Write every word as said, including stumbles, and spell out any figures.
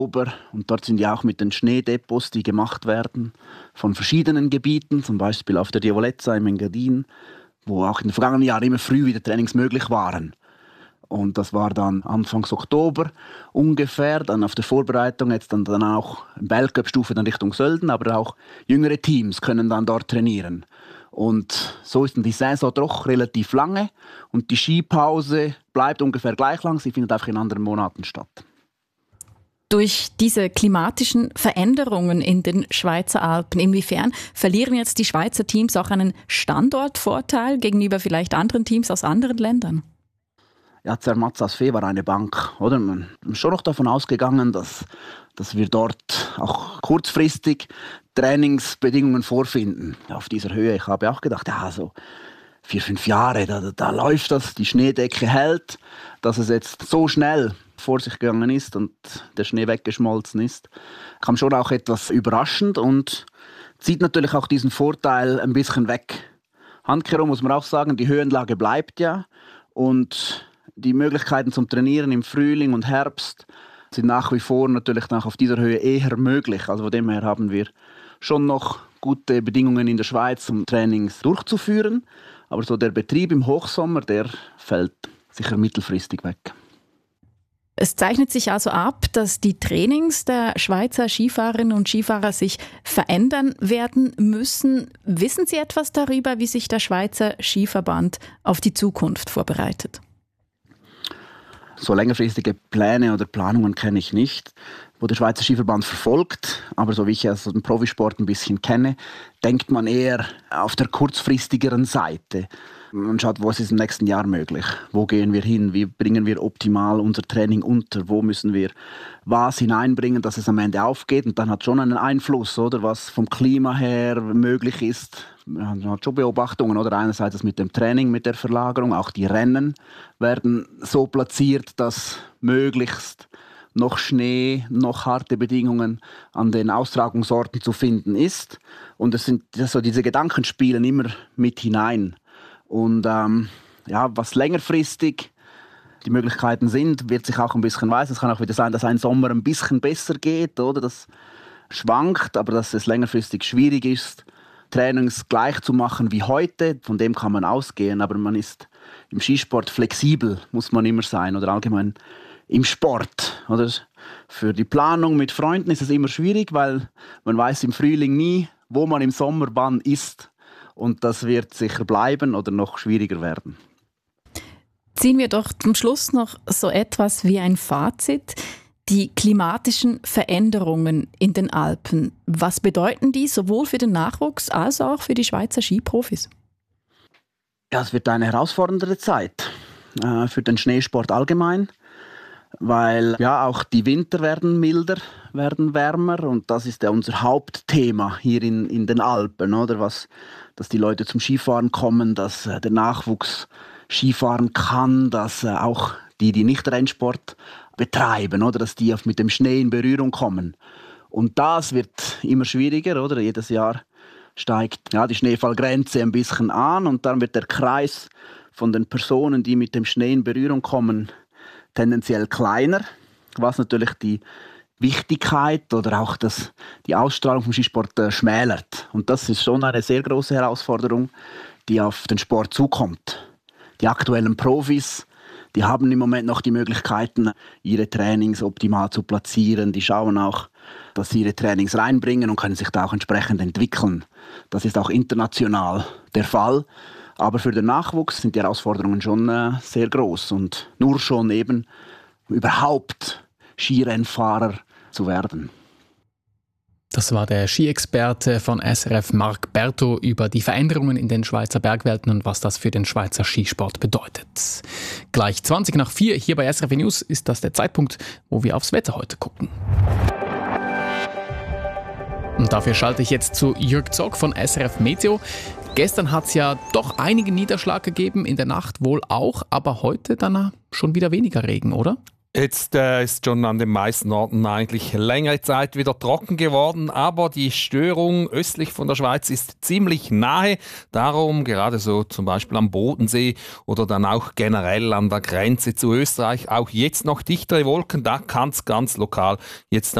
Und dort sind ja auch mit den Schneedepots, die gemacht werden, von verschiedenen Gebieten, zum Beispiel auf der Diavolezza im Engadin, wo auch in den vergangenen Jahren immer früh wieder Trainings möglich waren. Und das war dann Anfang Oktober ungefähr, dann auf der Vorbereitung, jetzt dann, dann auch in Weltcup-Stufe dann Richtung Sölden, aber auch jüngere Teams können dann dort trainieren. Und so ist dann die Saison doch relativ lange und die Skipause bleibt ungefähr gleich lang, sie findet einfach in anderen Monaten statt. Durch diese klimatischen Veränderungen in den Schweizer Alpen, inwiefern verlieren jetzt die Schweizer Teams auch einen Standortvorteil gegenüber vielleicht anderen Teams aus anderen Ländern? Ja, Zermatt aus Fee war eine Bank, oder? Man ist schon noch davon ausgegangen, dass, dass wir dort auch kurzfristig Trainingsbedingungen vorfinden auf dieser Höhe. Ich habe auch gedacht, ja, so vier, fünf Jahre, da, da, da läuft das, die Schneedecke hält, dass es jetzt so schnell vor sich gegangen ist und der Schnee weggeschmolzen ist, kam schon auch etwas überraschend und zieht natürlich auch diesen Vorteil ein bisschen weg. Handkehrum muss man auch sagen, die Höhenlage bleibt ja und die Möglichkeiten zum Trainieren im Frühling und Herbst sind nach wie vor natürlich auch auf dieser Höhe eher möglich. Also von dem her haben wir schon noch gute Bedingungen in der Schweiz, um Trainings durchzuführen. Aber so der Betrieb im Hochsommer, der fällt sicher mittelfristig weg. Es zeichnet sich also ab, dass die Trainings der Schweizer Skifahrerinnen und Skifahrer sich verändern werden müssen. Wissen Sie etwas darüber, wie sich der Schweizer Skiverband auf die Zukunft vorbereitet? So längerfristige Pläne oder Planungen kenne ich nicht, wo der Schweizer Skiverband verfolgt. Aber so wie ich also den Profisport ein bisschen kenne, denkt man eher auf der kurzfristigeren Seite. Man schaut, was ist im nächsten Jahr möglich? Wo gehen wir hin? Wie bringen wir optimal unser Training unter? Wo müssen wir was hineinbringen, dass es am Ende aufgeht? Und dann hat schon einen Einfluss, oder, was vom Klima her möglich ist. Man hat schon Beobachtungen, oder einerseits mit dem Training, mit der Verlagerung. Auch die Rennen werden so platziert, dass möglichst noch Schnee, noch harte Bedingungen an den Austragungsorten zu finden ist. Und es sind so diese Gedanken spielen immer mit hinein. Und ähm, ja, was längerfristig die Möglichkeiten sind, wird sich auch ein bisschen weisen. Es kann auch wieder sein, dass ein Sommer ein bisschen besser geht, oder? Das schwankt, aber dass es längerfristig schwierig ist, Trainings gleich zu machen wie heute. Von dem kann man ausgehen, aber man ist im Skisport flexibel, muss man immer sein, oder allgemein im Sport. Oder? Für die Planung mit Freunden ist es immer schwierig, weil man weiß im Frühling nie, wo man im Sommer wann ist. Und das wird sicher bleiben oder noch schwieriger werden. Ziehen wir doch zum Schluss noch so etwas wie ein Fazit. Die klimatischen Veränderungen in den Alpen, was bedeuten die sowohl für den Nachwuchs als auch für die Schweizer Skiprofis? Ja, es wird eine herausfordernde Zeit äh, für den Schneesport allgemein, weil ja auch die Winter werden milder, werden wärmer und das ist ja unser Hauptthema hier in, in den Alpen, oder? Was, dass die Leute zum Skifahren kommen, dass äh, der Nachwuchs Skifahren kann, dass äh, auch die, die nicht Rennsport betreiben, oder? Dass die auf, mit dem Schnee in Berührung kommen. Und das wird immer schwieriger, oder? Jedes Jahr steigt ja, die Schneefallgrenze ein bisschen an und dann wird der Kreis von den Personen, die mit dem Schnee in Berührung kommen, tendenziell kleiner, was natürlich die Wichtigkeit oder auch das, die Ausstrahlung vom Skisport äh, schmälert. Und das ist schon eine sehr große Herausforderung, die auf den Sport zukommt. Die aktuellen Profis, die haben im Moment noch die Möglichkeiten, ihre Trainings optimal zu platzieren. Die schauen auch, dass sie ihre Trainings reinbringen und können sich da auch entsprechend entwickeln. Das ist auch international der Fall. Aber für den Nachwuchs sind die Herausforderungen schon äh, sehr groß. Und nur schon eben überhaupt Skirennfahrer zu werden. Das war der Skiexperte von S R F, Marc Bertho, über die Veränderungen in den Schweizer Bergwelten und was das für den Schweizer Skisport bedeutet. Gleich zwanzig nach vier hier bei S R F News ist das der Zeitpunkt, wo wir aufs Wetter heute gucken. Und dafür schalte ich jetzt zu Jörg Zock von S R F Meteo. Gestern hat es ja doch einigen Niederschlag gegeben, in der Nacht wohl auch, aber heute dann schon wieder weniger Regen, oder? Jetzt äh, ist schon an den meisten Orten eigentlich längere Zeit wieder trocken geworden, aber die Störung östlich von der Schweiz ist ziemlich nahe. Darum gerade so zum Beispiel am Bodensee oder dann auch generell an der Grenze zu Österreich auch jetzt noch dichtere Wolken. Da kann es ganz lokal jetzt